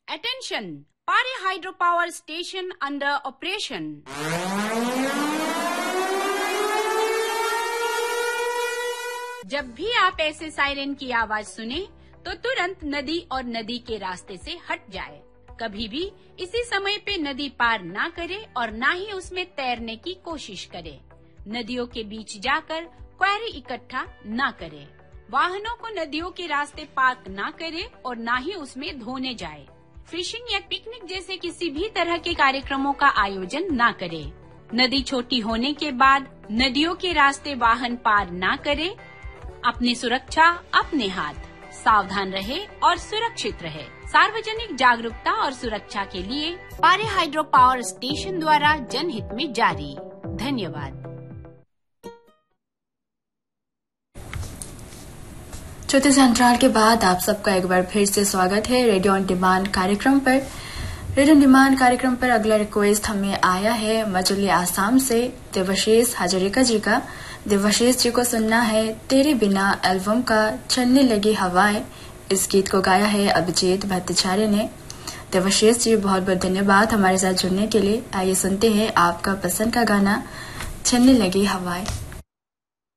Attention! Pare hydropower station under operation. जब भी आप ऐसे सायरन की आवाज सुने तो तुरंत नदी और नदी के रास्ते से हट जाए। कभी भी इसी समय पे नदी पार ना करे और ना ही उसमें तैरने की कोशिश करे। नदियों के बीच जाकर क्वेरी इकट्ठा ना करे। वाहनों को नदियों के रास्ते पार्क ना करे और ना ही उसमें धोने जाए। फिशिंग या पिकनिक जैसे किसी भी तरह के कार्यक्रमों का आयोजन ना करे। नदी छोटी होने के बाद नदियों के रास्ते वाहन पार ना करे। अपनी सुरक्षा अपने हाथ। सावधान रहे और सुरक्षित रहे। सार्वजनिक जागरूकता और सुरक्षा के लिए पारे हाइड्रो पावर स्टेशन द्वारा जनहित में जारी। धन्यवाद। छोटे अंतराल के बाद आप सबका एक बार फिर से स्वागत है रेडियो ऑन डिमांड कार्यक्रम पर। रेडियो ऑन डिमांड कार्यक्रम पर अगला रिक्वेस्ट हमें आया है मजुली आसाम से देवाशीष हजारिका जी का। देवाशीष जी को सुनना है तेरे बिना एल्बम का चलने लगी हवाएं। इस गीत को गाया है अभिजीत भट्टाचार्य ने। देवाशीष जी बहुत बहुत धन्यवाद हमारे साथ जुड़ने के लिए। आइए सुनते हैं आपका पसंद का गाना चलने लगी हवाएं।